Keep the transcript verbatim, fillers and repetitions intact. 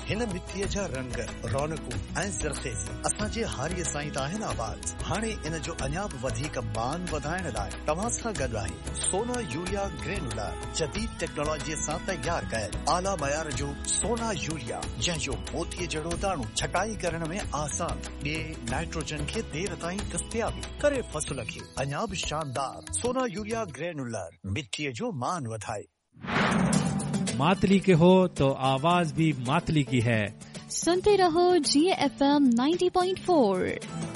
हिन मिटीअ जा रंग रौनकूं ऐं ज़रख़ेज़ असांजे हारीअ साईं आहिनि आवाज़। हाणे इन जो अञा बि वधीक मान वधाइण लाइ तव्हां सां गॾु आहे सोना यूरिया ग्रेनुलर, जदीद टेक्नोलॉजीअ सां तैयार कयल आला मयार जो सोना यूरिया, जंहिंजो मोतीअ जहिड़ो दाणो छटाई करण में आसान, ॿिए नाइट्रोजन खे देर ताईं दस्तयाबी करे फसल खे अञा बि शानदार। सोना यूरिया ग्रेनुलर मिट्टीअ जो मान वधाए। मातली के हो तो आवाज भी मातली की है। सुनते रहो जी F M ninety point four.